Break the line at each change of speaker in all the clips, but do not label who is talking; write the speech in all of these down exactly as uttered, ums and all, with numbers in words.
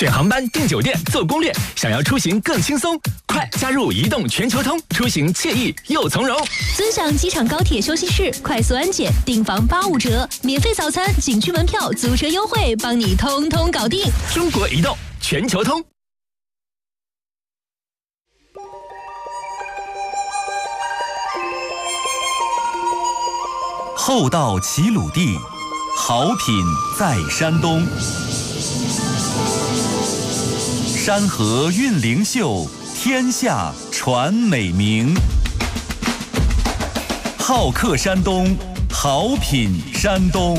选航班、订酒店、做攻略，想要出行更轻松，快加入移动全球通，出行惬意又从容。
尊享机场高铁休息室，快速安检，订房八五折，免费早餐、景区门票、租车优惠，帮你通通搞定。
中国移动全球通。
厚道齐鲁地，好品在山东。山河韵灵秀，天下传美名。好客山东，好品山东。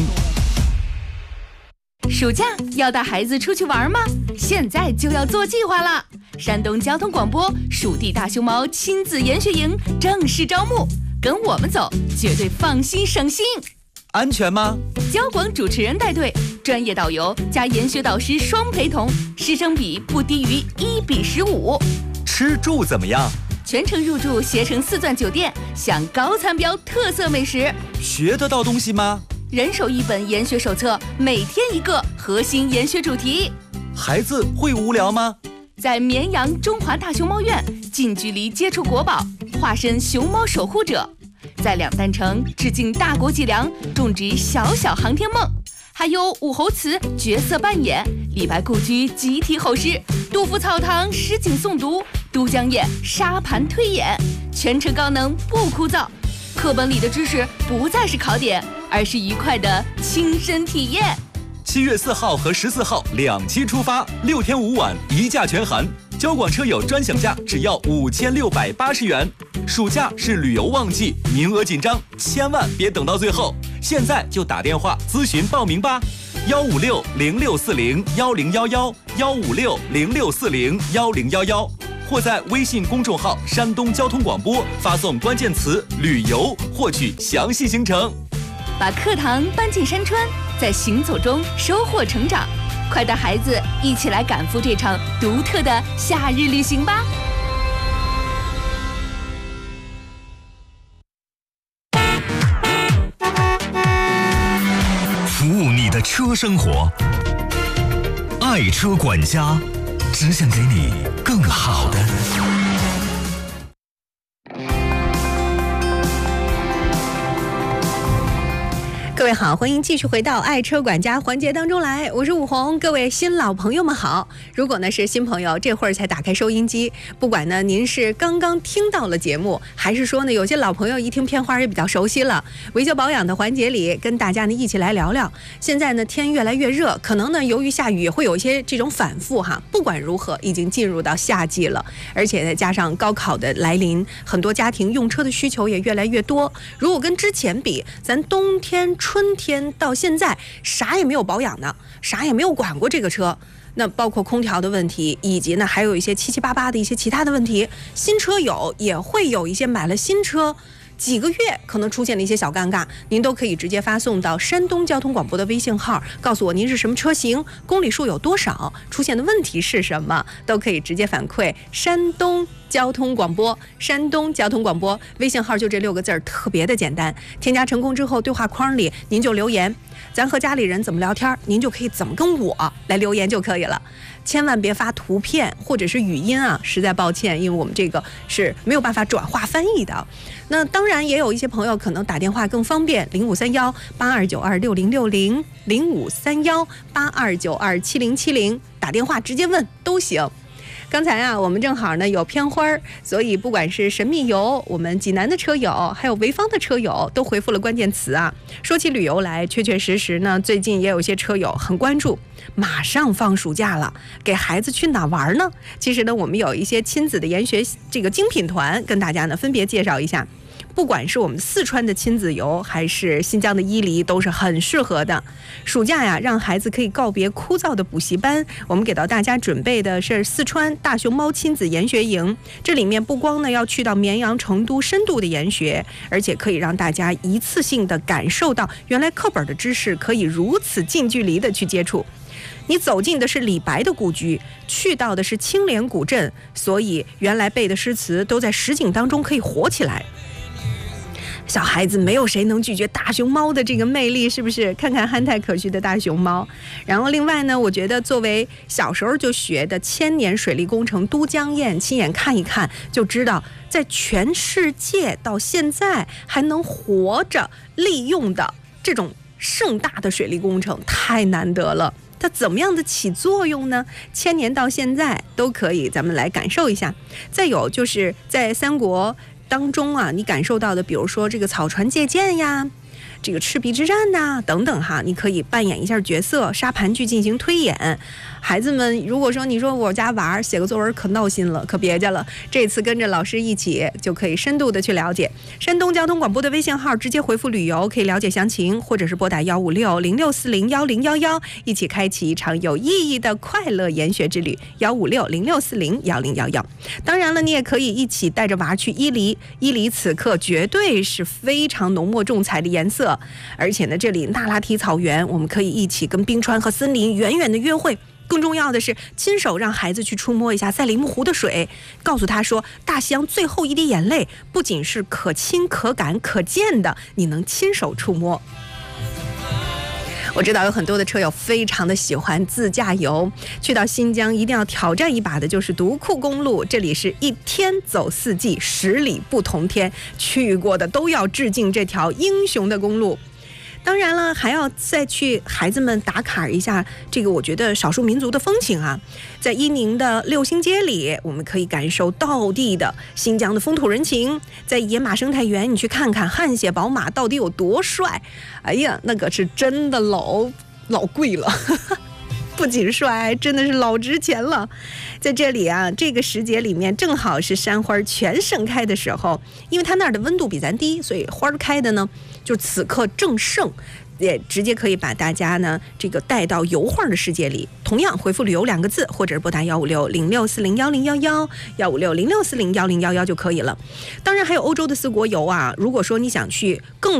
暑假要带孩子出去玩吗？现在就要做计划了。山东交通广播蜀地大熊猫亲子研学营正式招募，跟我们走，绝对放心省心。
安全吗？
交广主持人带队，专业导游加研学导师双陪同，师生比不低于一比十五。
吃住怎么样？
全程入住携程四钻酒店，享高餐标特色美食。
学得到东西吗？
人手一本研学手册，每天一个核心研学主题。
孩子会无聊吗？
在绵阳中华大熊猫院近距离接触国宝，化身熊猫守护者。在两弹城致敬大国脊梁，种植小小航天梦。还有武侯祠角色扮演，李白故居集体吼诗，杜甫草堂诗景诵读，都江堰沙盘推演，全程高能不枯燥。课本里的知识不再是考点，而是愉快的亲身体验。
七月四号和十四号两期出发，六天五晚一价全含，交广车友专享价只要五千六百八十元。暑假是旅游旺季，名额紧张，千万别等到最后，现在就打电话咨询报名吧，幺五六零六四零幺零幺幺，幺五六零六四零幺零幺幺，或在微信公众号山东交通广播发送关键词旅游，获取详细行程。
把课堂搬进山川，在行走中收获成长。快带孩子一起来赶赴这场独特的夏日旅行吧！
服务你的车生活，爱车管家，只想给你更好的。
各位好，欢迎继续回到爱车管家环节当中来，我是武红。各位新老朋友们好，如果呢是新朋友，这会儿才打开收音机，不管呢您是刚刚听到了节目，还是说呢有些老朋友一听片花也比较熟悉了，维修保养的环节里跟大家呢一起来聊聊。现在呢天越来越热，可能呢由于下雨也会有一些这种反复哈。不管如何，已经进入到夏季了，而且呢加上高考的来临，很多家庭用车的需求也越来越多。如果跟之前比，咱冬天春天到现在啥也没有保养呢，啥也没有管过这个车，那包括空调的问题，以及呢还有一些七七八八的一些其他的问题。新车友也会有一些买了新车几个月可能出现了一些小尴尬，您都可以直接发送到山东交通广播的微信号，告诉我您是什么车型，公里数有多少，出现的问题是什么，都可以直接反馈山东交通广播。山东交通广播微信号就这六个字儿，特别的简单。添加成功之后，对话框里您就留言，咱和家里人怎么聊天，您就可以怎么跟我来留言就可以了。千万别发图片或者是语音啊，实在抱歉，因为我们这个是没有办法转化翻译的。那当然也有一些朋友可能打电话更方便，零五三幺八二九二六零六零，零五三幺八二九二七零七零，打电话直接问都行。刚才啊，我们正好呢有片花，所以不管是神秘游，我们济南的车友，还有潍坊的车友，都回复了关键词啊。说起旅游来，确确实实呢，最近也有些车友很关注，马上放暑假了，给孩子去哪玩呢？其实呢，我们有一些亲子的研学这个精品团，跟大家呢分别介绍一下。不管是我们四川的亲子游，还是新疆的伊犁，都是很适合的。暑假呀，让孩子可以告别枯燥的补习班，我们给到大家准备的是四川大熊猫亲子研学营。这里面不光呢要去到绵阳、成都深度的研学，而且可以让大家一次性的感受到原来课本的知识可以如此近距离的去接触。你走进的是李白的故居，去到的是青莲古镇，所以原来背的诗词都在实景当中可以活起来。 小孩子没有谁能拒绝大熊猫的这个魅力，是不是？看看憨态可掬的大熊猫。然后另外呢，我觉得作为小时候就学的千年水利工程都江堰，亲眼看一看就知道，在全世界到现在还能活着利用的这种盛大的水利工程太难得了。它怎么样的起作用呢？千年到现在都可以，咱们来感受一下。再有就是在三国当中啊，你感受到的，比如说这个草船借箭呀，这个赤壁之战呐、啊、等等哈，你可以扮演一下角色，沙盘剧进行推演。孩子们，如果说你说我家娃儿写个作文可闹心了，可别介了，这次跟着老师一起就可以深度的去了解。山东交通广播的微信号直接回复旅游可以了解详情，或者是拨打幺五六零六四零幺零幺幺，一起开启一场有意义的快乐研学之旅。幺五六零六四零幺零幺幺。当然了，你也可以一起带着娃去伊犁，伊犁此刻绝对是非常浓墨重彩的颜色，而且呢，这里那拉提草原，我们可以一起跟冰川和森林远远的约会。更重要的是，亲手让孩子去触摸一下赛里木湖的水，告诉他说，大西洋最后一滴眼泪不仅是可亲可感可见的，你能亲手触摸。我知道有很多的车友非常的喜欢自驾游，去到新疆一定要挑战一把的就是独库公路，这里是一天走四季，十里不同天，去过的都要致敬这条英雄的公路。当然了，还要再去孩子们打卡一下这个我觉得少数民族的风情啊。在伊宁的六星街里，我们可以感受道地的新疆的风土人情。在野马生态园，你去看看汗血宝马到底有多帅，哎呀，那可是真的老老贵了不仅帅，真的是老值钱了。在这里啊，这个时节里面正好是山花全盛开的时候，因为它那儿的温度比咱低，所以花开的呢就此刻正盛，也直接可以把大家呢这个带到油画的世界里。同样回复旅游两个字，或者是拨打幺五六零六四零幺零幺幺幺五六零六四零幺零幺幺就可以了。当然还有欧洲的四国游啊，如果说你想去更